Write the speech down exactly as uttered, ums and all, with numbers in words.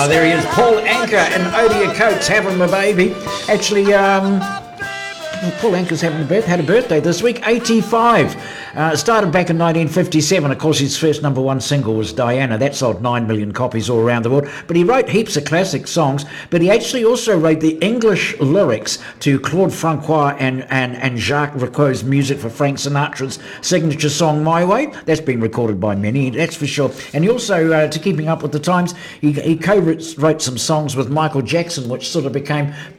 Oh, there he is, Paul Anka and Odia Coates having my baby. Actually, um, well, Paul Anka's having a birth, had a birthday this week, eighty-five. Uh, started back in nineteen fifty-seven. Of course, his first number one single was Diana. That sold nine million copies all around the world. But he wrote heaps of classic songs. But he actually also wrote the English lyrics to Claude Francois and, and, and Jacques Ricot's music for Frank Sinatra's signature song, My Way. That's been recorded by many, that's for sure. And he also, uh, to keeping up with the times, he, he co-wrote some songs with Michael Jackson, which sort of became